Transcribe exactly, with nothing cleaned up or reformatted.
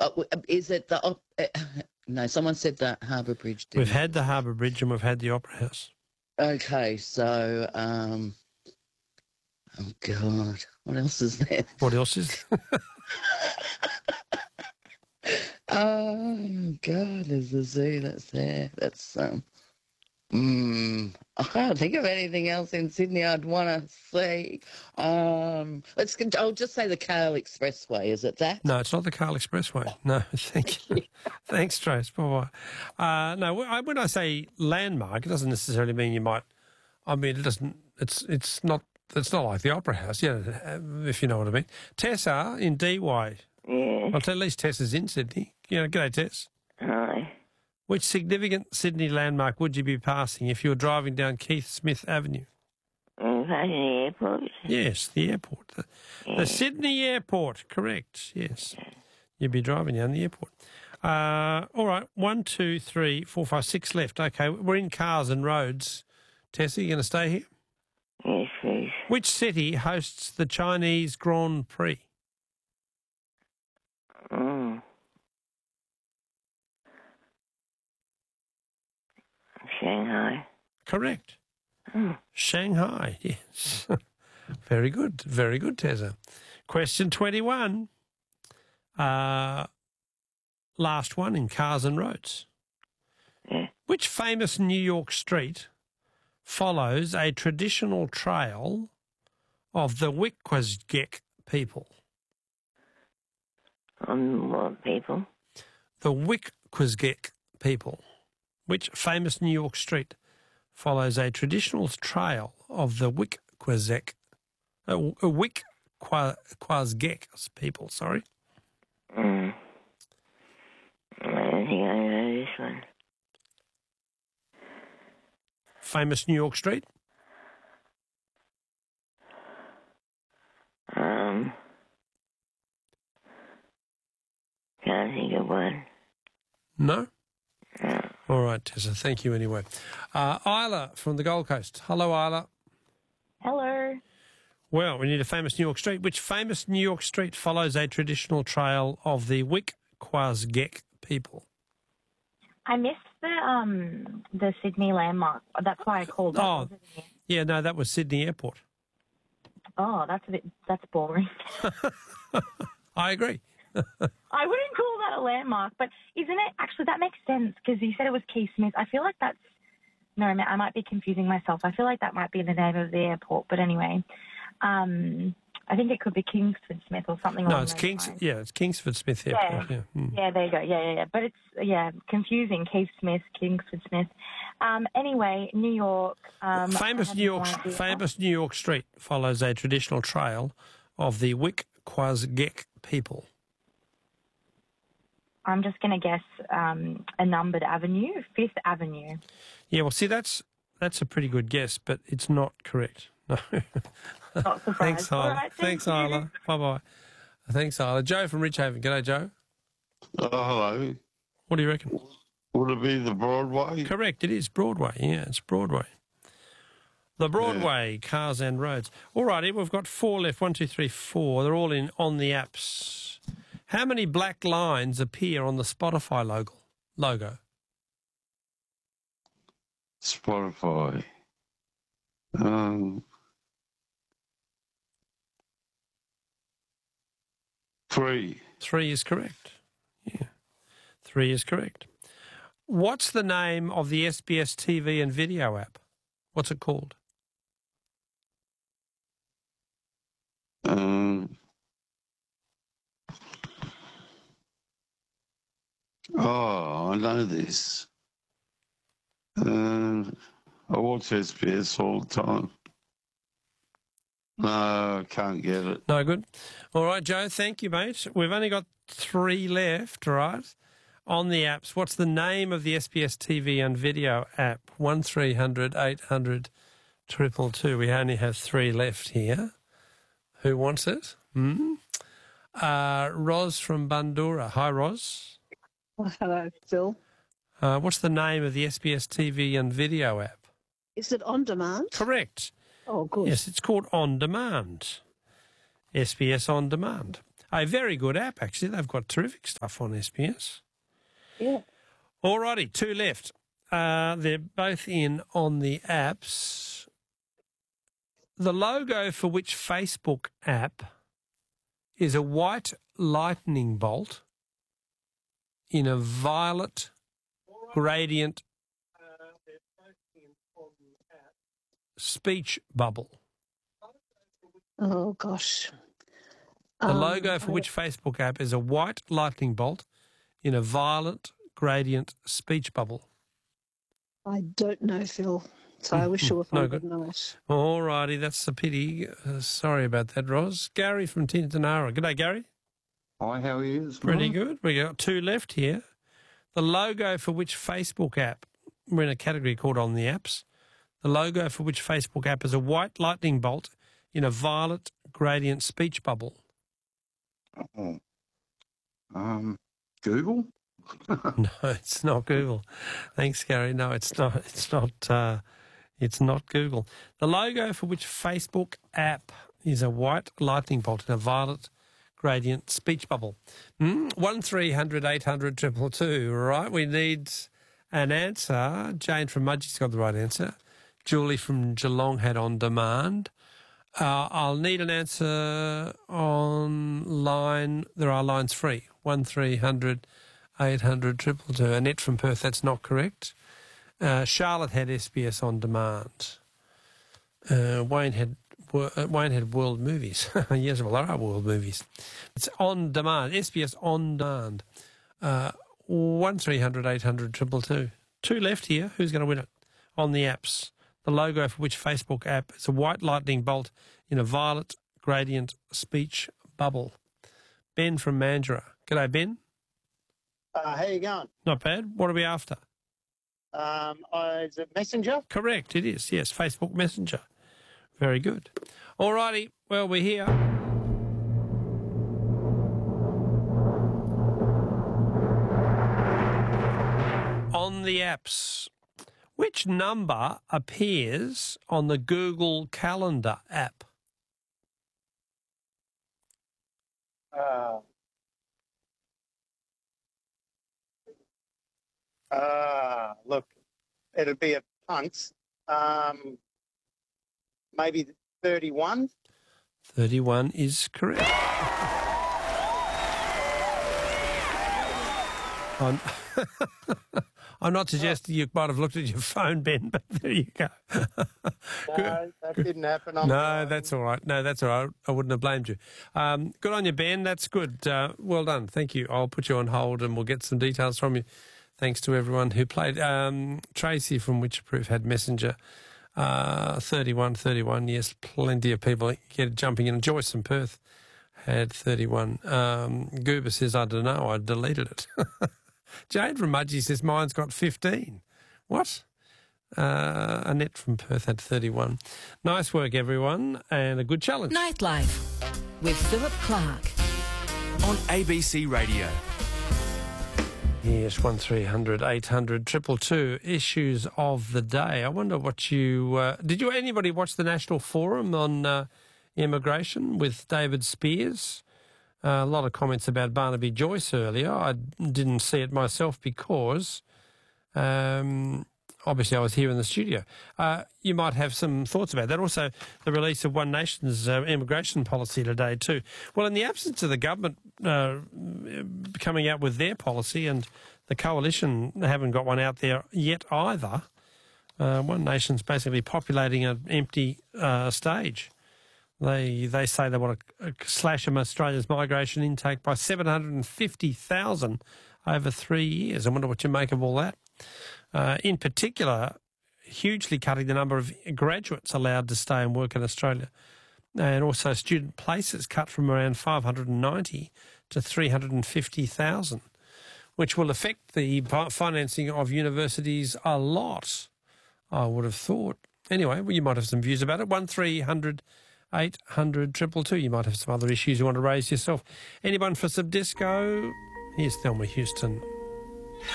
Uh, is it the... Uh, no, someone said the Harbour Bridge. Didn't We've it? had the Harbour Bridge and we've had the Opera House. Okay, so... Um, oh, God. What else is there? What else is there? Oh, God, there's the zoo that's there. That's... um. Mm, I can't think of anything else in Sydney I'd want to see. Um, let's. I'll just say the Kale Expressway. Is it that? No, it's not the Kale Expressway. No, thank you. Thanks, Trace. Bye-bye. Uh, no, when I say landmark, it doesn't necessarily mean you might... I mean, it doesn't... It's it's not It's not like the Opera House, yeah, if you know what I mean. Tessa in D Y. Yeah. Well, at least Tess is in Sydney. You know, g'day, Tess. Hi. Which significant Sydney landmark would you be passing if you were driving down Keith Smith Avenue? I'm passing the airport. Yes, the airport. The, Yeah. the Sydney Airport, correct, yes. You'd be driving down the airport. Uh, all right, one, two, three, four, five, six left. Okay, we're in cars and roads. Tessa, you going to stay here? Yes, please. Which city hosts the Chinese Grand Prix? Mm. Shanghai. Correct. Mm. Shanghai, yes. Very good, very good, Tessa. Question twenty-one. Uh, last one in cars and roads. Yeah. Which famous New York street follows a traditional trail of the Wickwasgek people? On what people? The Wickwasgek people. Which famous New York street follows a traditional trail of the Wickwasgek, uh, Wickwasgek people, sorry? Mm. I don't think I know this one. Famous New York street? Um, can't think of one. No? No. All right, Tessa, thank you anyway. Uh, Isla from the Gold Coast. Hello, Isla. Hello. Well, we need a famous New York street. Which famous New York street follows a traditional trail of the Wickwasgek people? I missed the um the Sydney landmark. That's why I called. That Oh, wasn't it. yeah, no, that was Sydney Airport. Oh, that's a bit that's boring. I agree. I wouldn't call that a landmark, but isn't it? Actually, that makes sense because you said it was Keith Smith. I feel like that's no, I might be confusing myself. I feel like that might be the name of the airport, but anyway, um, I think it could be Kingsford Smith or something. No, along it's those Kings. lines. Yeah, it's Kingsford Smith Airport. Yeah. Yeah. Mm. Yeah, there you go. Yeah, yeah, yeah. But it's yeah confusing. Keith Smith, Kingsford Smith. Um, anyway, New York. Um, famous I New have York. no idea. famous New York street follows a traditional trail of the Wickwasgek people. I'm just going to guess um, a numbered avenue, Fifth Avenue. Yeah, well, see, that's that's a pretty good guess, but it's not correct. No. Not surprised. Thanks, All Isla. right, Thanks, thank you. Isla. Bye-bye. Thanks, Isla. Joe from Richhaven. G'day, Joe. Oh, hello. What do you reckon? Would it be the Broadway? Correct. It is Broadway. Yeah, it's Broadway. The Broadway, cars and roads. All righty, we've got four left. One, two, three, four. They're all in on the apps. How many black lines appear on the Spotify logo? Logo. Spotify. Um, three. Three is correct. Yeah, three is correct. What's the name of the S B S T V and video app? What's it called? Um, oh, I know this. Um, I watch S B S all the time. No, I can't get it. No good. All right, Joe, thank you, mate. We've only got three left, right, on the apps. What's the name of the S B S T V and video app? one three hundred eight hundred two two two. We only have three left here. Who wants it? Hmm? Uh, Ros from Bandura. Hi, Ros. Hello, Phil. Uh, what's the name of the S B S T V and video app? Is it on demand? Correct. Oh, good. Yes, it's called On Demand. S B S On Demand. A very good app, actually. They've got terrific stuff on S B S. Yeah. All righty, two left. Uh, they're both in on the apps. The logo for which Facebook app is a white lightning bolt in a violet gradient speech bubble. Oh, gosh. The Um, logo for I- which Facebook app is a white lightning bolt in a violet gradient speech bubble. I don't know, Phil. So I wish you were No from good. good night. All righty, that's a pity. Uh, sorry about that, Ros. Gary from Tintinara. Good day, Gary. Hi, how are you? Pretty good. We got two left here. The logo for which Facebook app, we're in a category called On the Apps. The logo for which Facebook app is a white lightning bolt in a violet gradient speech bubble. Oh. Um, Google? No, it's not Google. Thanks, Gary. No, it's not. It's not. Uh, it's not Google. The logo for which Facebook app is a white lightning bolt in a violet gradient speech bubble. Mm? One three hundred eight hundred triple two. Right. We need an answer. Jane from Mudgee's got the right answer. Julie from Geelong had On Demand. Uh, I'll need an answer on line. There are lines free. One three hundred. eight hundred triple two. Annette from Perth, that's not correct. Uh, Charlotte had S B S On Demand. Uh, Wayne had uh, Wayne had World Movies. Yes, well, there are World Movies. It's On Demand, S B S On Demand. Uh, one three hundred eight hundred triple two. Two left here. Who's going to win it? On the apps. The logo for which Facebook app is a white lightning bolt in a violet gradient speech bubble. Ben from Mandurah. G'day, Ben. Uh, how you going? Not bad. What are we after? Um, uh, is it Messenger? Correct, it is. Yes, Facebook Messenger. Very good. All righty. Well, we're here. On the apps, which number appears on the Google Calendar app? Uh, uh, look, it'll be a punt. Um, maybe thirty-one. thirty-one is correct. I'm, I'm not suggesting you might have looked at your phone, Ben, but there you go. No, that didn't happen. I'm No, sorry. that's all right. No, that's all right. I wouldn't have blamed you. Um, good on you, Ben. That's good. Uh, well done. Thank you. I'll put you on hold and we'll get some details from you. Thanks to everyone who played. Um, Tracy from Witcherproof had Messenger. Uh, thirty-one, thirty-one. Yes, plenty of people get jumping in. Joyce from Perth had thirty-one. Um, Goober says, I don't know. I deleted it. Jane from Mudgee says, mine's got fifteen. What? Uh, Annette from Perth had thirty-one. Nice work, everyone, and a good challenge. Nightlife with Philip Clark on A B C Radio. Yes, one three hundred eight hundred triple two. Issues of the day. I wonder what you uh, did. You anybody watch the National Forum on uh, immigration with David Spears? Uh, a lot of comments about Barnaby Joyce earlier. I didn't see it myself because um, obviously I was here in the studio. Uh, you might have some thoughts about that. Also, the release of One Nation's uh, immigration policy today too. Well, in the absence of the government uh, coming out with their policy, and the coalition haven't got one out there yet either, uh, One Nation's basically populating an empty uh, stage. They they say they want to slash Australia's migration intake by seven hundred fifty thousand over three years. I wonder what you make of all that. Uh, in particular, hugely cutting the number of graduates allowed to stay and work in Australia. And also student places cut from around five hundred ninety to three hundred fifty thousand, which will affect the financing of universities a lot, I would have thought. Anyway, well, you might have some views about it. one three hundred eight hundred triple two. You might have some other issues you want to raise yourself. Anyone for some disco? Here's Thelma Houston.